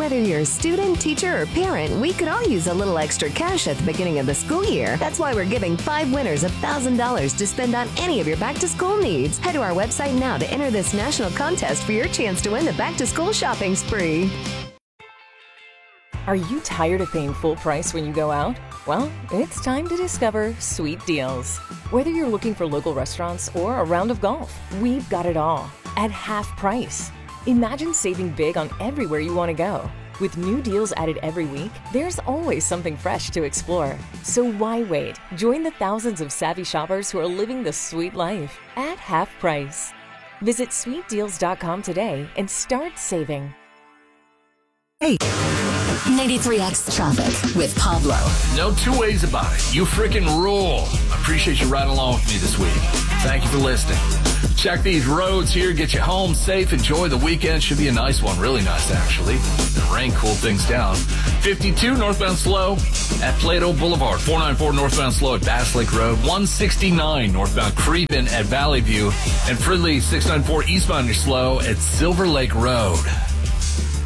Whether you're a student, teacher, or parent, we could all use a little extra cash at the beginning of the school year. That's why we're giving 5 winners $1,000 to spend on any of your back-to-school needs. Head to our website now to enter this national contest for your chance to win the back-to-school shopping spree. Are you tired of paying full price when you go out? Well, it's time to discover Sweet Deals. Whether you're looking for local restaurants or a round of golf, we've got it all at half price. Imagine saving big on everywhere you want to go. With new deals added every week, there's always something fresh to explore. So why wait? Join the thousands of savvy shoppers who are living the sweet life at half price. Visit sweetdeals.com today and start saving. Hey. 93X Traffic with Pablo. No two ways about it. You freaking rule. I appreciate you riding along with me this week. Thank you for listening. Check these roads here. Get you home safe. Enjoy the weekend. Should be a nice one. Really nice, actually. The rain cooled things down. 52 northbound slow at Plato Boulevard. 494 northbound slow at Bass Lake Road. 169 northbound creeping at Valley View. And Fridley 694 eastbound you're slow at Silver Lake Road.